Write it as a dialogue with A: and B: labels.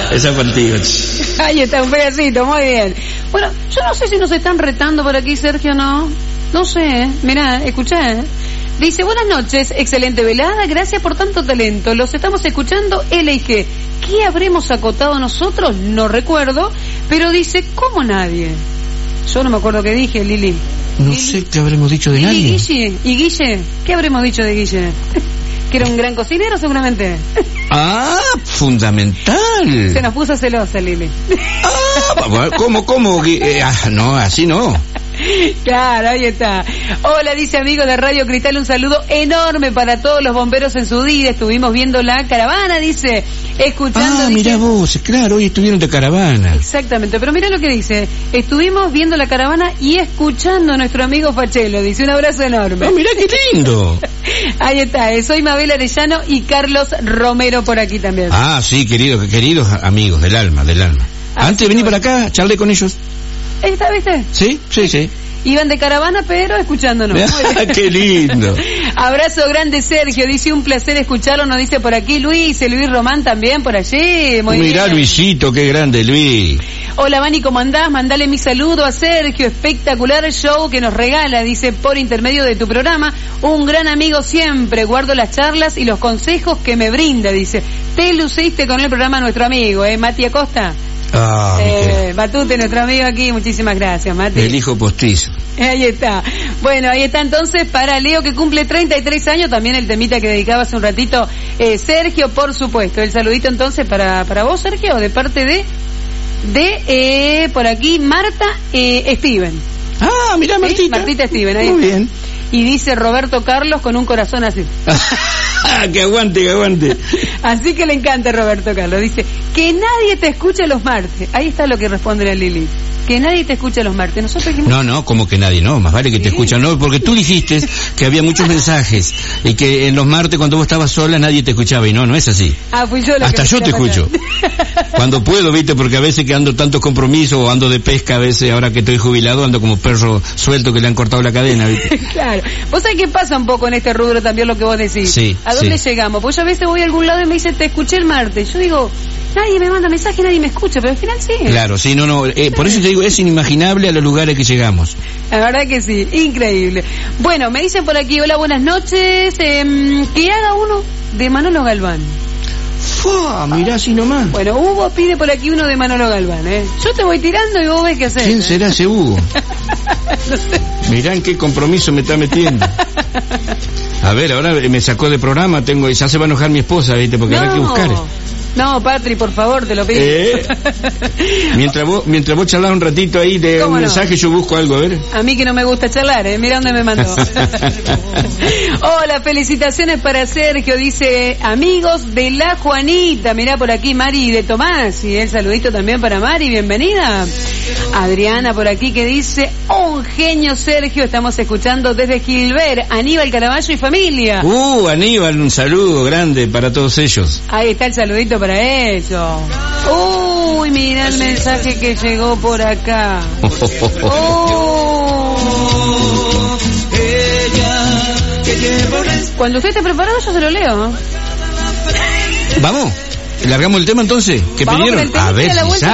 A: Esa contigo.
B: Ahí está, un pedacito, muy bien. Bueno, yo no sé si nos están retando por aquí, Sergio, no. No sé, mirá, escuchá. Dice, buenas noches, excelente velada, gracias por tanto talento. Los estamos escuchando, LG. ¿Qué habremos acotado nosotros? No recuerdo, pero dice, ¿cómo nadie? Yo no me acuerdo qué dije, Lili.
A: No sé qué habremos dicho de nadie.
B: ¿Y Guille? ¿Qué habremos dicho de Guille? Que era un gran cocinero, seguramente.
A: Ah, fundamental.
B: Se nos puso celosa, Lili.
A: Ah, ¿cómo? No, así no.
B: Claro, ahí está. Hola, dice amigo de Radio Cristal, un saludo enorme para todos los bomberos en su día. Estuvimos viendo la caravana, dice, escuchando.
A: Ah, mirá vos, claro, hoy estuvieron de caravana.
B: Exactamente, pero mirá lo que dice. Estuvimos viendo la caravana y escuchando a nuestro amigo Fachelo. Dice, un abrazo enorme.
A: Ah, mirá qué lindo.
B: Ahí está, soy Mabel Arellano y Carlos Romero por aquí también.
A: Ah, sí, queridos amigos del alma. Antes de venir para acá, charlé con ellos.
B: ¿Está, viste?
A: Sí.
B: Iban de caravana, pero escuchándonos.
A: ¡Qué lindo!
B: Abrazo grande, Sergio. Dice, un placer escucharlo. Nos dice por aquí Luis Román también por allí.
A: Mirá, Luisito, qué grande, Luis.
B: Hola, Vani, ¿cómo andás? Mandale mi saludo a Sergio. Espectacular show que nos regala, dice, por intermedio de tu programa. Un gran amigo siempre. Guardo las charlas y los consejos que me brinda, dice. Te luciste con el programa nuestro amigo, Mati Acosta. Batute, nuestro amigo aquí, muchísimas gracias, Mati.
A: El hijo postizo.
B: Ahí está. Bueno, ahí está entonces para Leo, que cumple 33 años, también el temita que dedicaba hace un ratito Sergio, por supuesto. El saludito entonces para vos, Sergio, de parte de por aquí Marta Steven.
A: Ah, mirá, Martita.
B: ¿Sí? Martita Steven, ahí
A: muy
B: está.
A: Bien.
B: Y dice Roberto Carlos con un corazón así.
A: Que aguante.
B: Así que le encanta Roberto Carlos. Dice, que nadie te escuche los martes. Ahí está lo que responde la Lili. Que nadie te escuche los martes. Nosotros dijimos...
A: No, como que nadie, no. Más vale que te escuchan. No, porque tú dijiste que había muchos mensajes y que en los martes cuando vos estabas sola nadie te escuchaba. Y no es así.
B: Ah, fui yo la
A: Hasta yo te escucho. Cuando puedo, viste, porque a veces que ando tantos compromisos o ando de pesca, a veces ahora que estoy jubilado ando como perro suelto que le han cortado la cadena, viste.
B: Claro. Vos sabés que pasa un poco en este rubro también lo que vos decís.
A: Sí.
B: ¿A dónde llegamos? Pues yo a veces voy a algún lado y me dice, te escuché el martes. Yo digo, nadie me manda mensaje, nadie me escucha, pero al final sí.
A: Claro, sí, no. Por eso te digo, es inimaginable a los lugares que llegamos.
B: La verdad que sí, increíble. Bueno, me dicen por aquí, hola, buenas noches, que haga uno de Manolo Galván.
A: Mirá así nomás.
B: Bueno, Hugo pide por aquí uno de Manolo Galván, Yo te voy tirando y vos ves qué hacer.
A: ¿Quién será ese Hugo?
B: No sé.
A: Mirá en qué compromiso me está metiendo. A ver, ahora me sacó de programa, ya se va a enojar mi esposa, viste, porque habrá que buscar.
B: No, Patri, por favor, te lo pido.
A: Mientras vos charlás un ratito ahí de un mensaje, yo busco algo, a ver.
B: A mí que no me gusta charlar, Mira dónde me mandó. Hola, felicitaciones para Sergio, dice, amigos de la Juanita. Mirá por aquí Mari de Tomás, y el saludito también para Mari, bienvenida. Adriana por aquí que dice, un genio Sergio, estamos escuchando desde Gilbert, Aníbal Caraballo y familia.
A: Aníbal, un saludo grande para todos ellos.
B: Ahí está el saludito para ellos. Uy, mira el mensaje que llegó por acá. Cuando usted esté preparado yo se lo leo.
A: Vamos, largamos el tema entonces. ¿Qué pidieron? A ver si